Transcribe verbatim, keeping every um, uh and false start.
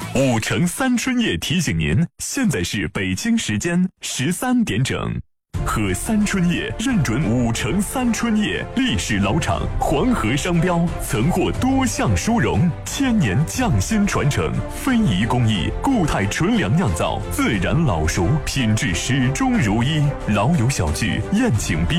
五城三春夜提醒您，现在是北京时间十三点整。喝三春夜认准五城三春夜，历史老厂，黄河商标，曾获多项殊荣，千年匠心传承，非遗工艺，固态纯粮酿造，自然老熟，品质始终如一。老友小聚，宴请宾。